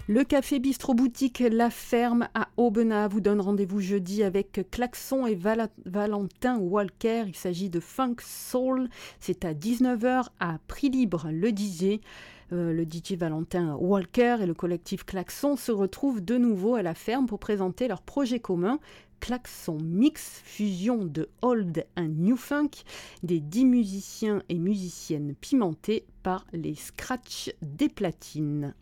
Le café bistrot boutique La Ferme à Aubenas vous donne rendez-vous jeudi avec Klaxon et Valentin Walker. Il s'agit de Funk Soul. C'est à 19h à prix libre. Le DJ Valentin Walker et le collectif Klaxon se retrouvent de nouveau à La Ferme pour présenter leur projet commun. Klaxon Mix, fusion de old and new funk, des 10 musiciens et musiciennes pimentés par les scratchs des platines.